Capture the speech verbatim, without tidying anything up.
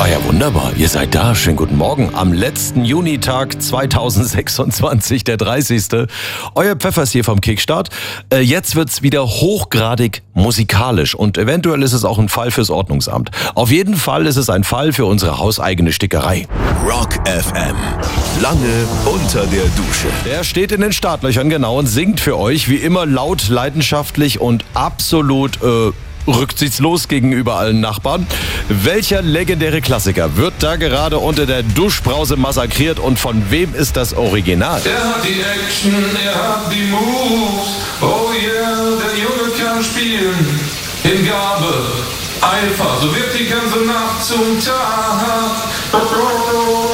Ah ja, wunderbar. Ihr seid da. Schönen guten Morgen. Am letzten Junitag zweitausendsechsundzwanzig, der dreißigste. Euer Pfeffers hier vom Kickstart. Äh, jetzt wird's wieder hochgradig musikalisch und eventuell ist es auch ein Fall fürs Ordnungsamt. Auf jeden Fall ist es ein Fall für unsere hauseigene Stickerei. Rock F M. Lange unter der Dusche. Der steht in den Startlöchern genau und singt für euch wie immer laut, leidenschaftlich und absolut äh, rücksichtslos gegenüber allen Nachbarn. Welcher legendäre Klassiker wird da gerade unter der Duschbrause massakriert und von wem ist das Original? Er hat die Action, er hat die Moves. Oh yeah, der Junge kann spielen. Hingabe, Eifer, so wird die ganze Nacht zum Tag.